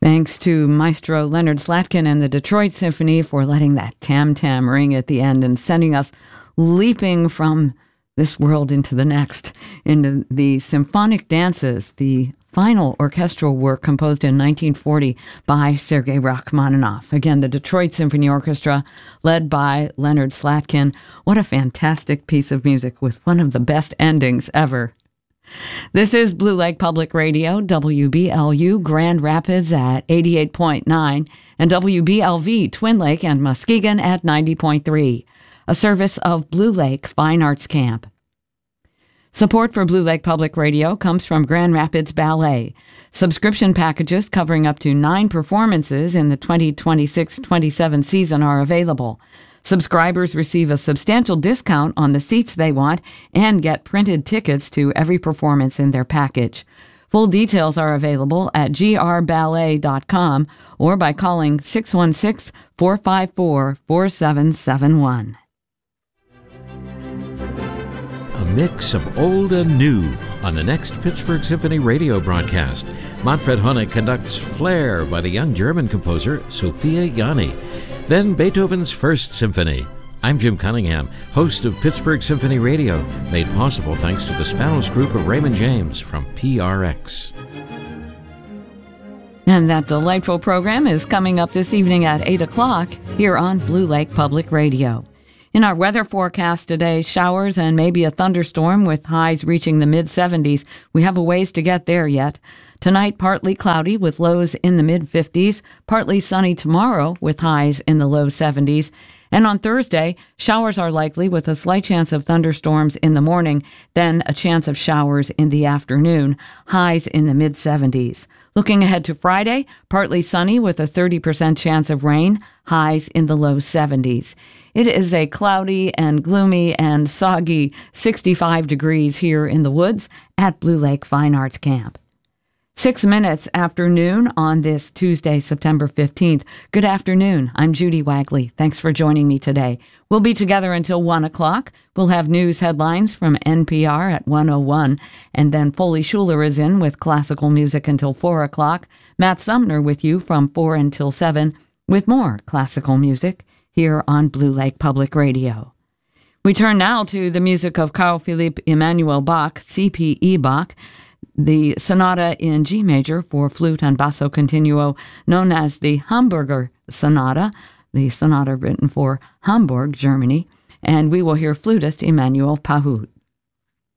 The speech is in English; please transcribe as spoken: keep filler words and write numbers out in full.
Thanks to Maestro Leonard Slatkin and the Detroit Symphony for letting that tam-tam ring at the end and sending us leaping from this world into the next, into the Symphonic Dances, the final orchestral work composed in nineteen forty by Sergei Rachmaninoff. Again, the Detroit Symphony Orchestra, led by Leonard Slatkin. What a fantastic piece of music with one of the best endings ever. This is Blue Lake Public Radio, W B L U Grand Rapids at eighty-eight point nine, and W B L V Twin Lake and Muskegon at ninety point three, a service of Blue Lake Fine Arts Camp. Support for Blue Lake Public Radio comes from Grand Rapids Ballet. Subscription packages covering up to nine performances in the twenty twenty-six twenty-seven season are available. Subscribers receive a substantial discount on the seats they want and get printed tickets to every performance in their package. Full details are available at g r ballet dot com or by calling six one six, four five four, four seven seven one. A mix of old and new on the next Pittsburgh Symphony radio broadcast. Manfred Honeck conducts Flair by the young German composer Sophia Jani. Then Beethoven's First Symphony. I'm Jim Cunningham, host of Pittsburgh Symphony Radio, made possible thanks to the Spanos Group of Raymond James from P R X. And that delightful program is coming up this evening at eight o'clock here on Blue Lake Public Radio. In our weather forecast today, showers and maybe a thunderstorm with highs reaching the mid seventies. We have a ways to get there yet. Tonight, partly cloudy with lows in the mid fifties, partly sunny tomorrow with highs in the low seventies. And on Thursday, showers are likely with a slight chance of thunderstorms in the morning, then a chance of showers in the afternoon, highs in the mid seventies. Looking ahead to Friday, partly sunny with a thirty percent chance of rain, highs in the low seventies. It is a cloudy and gloomy and soggy sixty-five degrees here in the woods at Blue Lake Fine Arts Camp. Six minutes after noon on this Tuesday, September fifteenth. Good afternoon. I'm Judy Wagley. Thanks for joining me today. We'll be together until one o'clock. We'll have news headlines from N P R at one oh one, and then Foley Schuler is in with classical music until four o'clock. Matt Sumner with you from four until seven with more classical music here on Blue Lake Public Radio. We turn now to the music of Carl Philipp Emanuel Bach, C P E Bach, the sonata in G major for flute and basso continuo, known as the Hamburger Sonata, the sonata written for Hamburg, Germany, and we will hear flutist Emanuel Pahud.